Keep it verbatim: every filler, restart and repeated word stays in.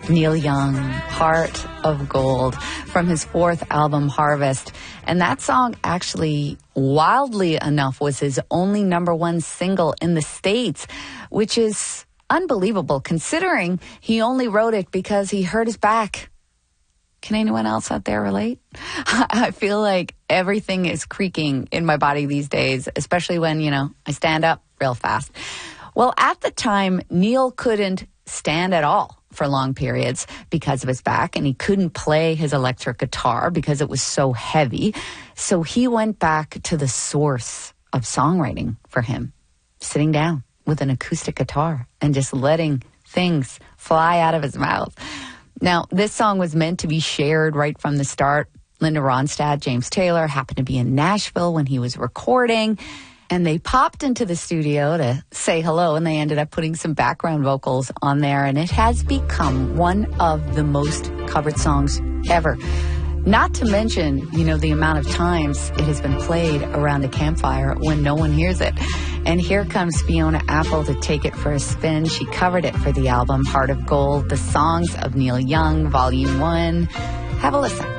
Neil Young, Heart of Gold, from his fourth album, Harvest. And that song actually, wildly enough, was his only number one single in the States, which is unbelievable considering he only wrote it because he hurt his back. Can anyone else out there relate? I feel like everything is creaking in my body these days, especially when, you know, I stand up real fast. Well, at the time, Neil couldn't stand at all for long periods because of his back, and he couldn't play his electric guitar because it was so heavy. So he went back to the source of songwriting for him, sitting down with an acoustic guitar and just letting things fly out of his mouth. Now, this song was meant to be shared right from the start. Linda Ronstadt, James Taylor happened to be in Nashville when he was recording, and they popped into the studio to say hello, and they ended up putting some background vocals on there, and it has become one of the most covered songs ever. Not to mention, you know, the amount of times it has been played around a campfire when no one hears it. And here comes Fiona Apple to take it for a spin. She covered it for the album Heart of Gold, The Songs of Neil Young, Volume one. Have a listen.